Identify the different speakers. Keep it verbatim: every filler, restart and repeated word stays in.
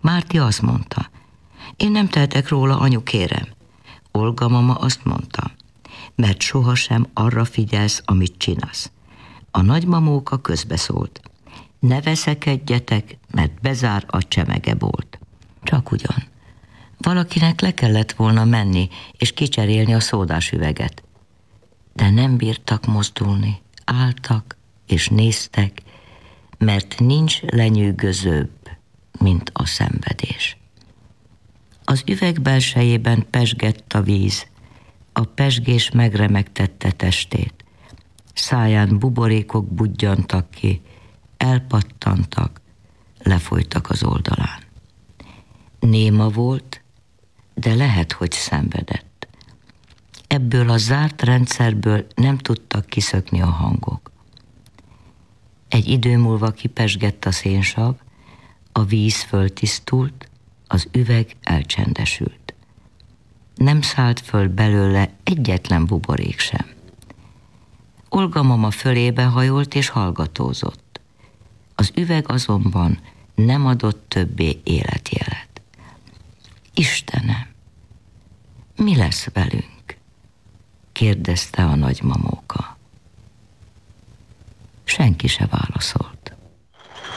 Speaker 1: Márti azt mondta: én nem tehetek róla, anyu, kérem. Olga mama azt mondta: mert sohasem arra figyelsz, amit csinálsz. A nagymamóka közbeszólt: ne veszekedjetek, mert bezár a csemegebolt. Csak ugyan. Valakinek le kellett volna menni és kicserélni a szódás üveget. De nem bírtak mozdulni, álltak és néztek, mert nincs lenyűgözőbb, mint a szenvedés. Az üveg belsejében pezsgett a víz, a pezsgés megremegtette testét. Száján buborékok budjantak ki, elpattantak, lefolytak az oldalán. Néma volt, de lehet, hogy szenvedett. Ebből a zárt rendszerből nem tudtak kiszökni a hangok. Egy idő múlva kipezsgett a szénsav, a víz föltisztult, az üveg elcsendesült. Nem szállt föl belőle egyetlen buborék sem. Olga mama fölébe hajolt és hallgatózott. Az üveg azonban nem adott többé életjelet. Istenem, mi lesz velünk? Kérdezte a nagymamóka. Senki se válaszolt.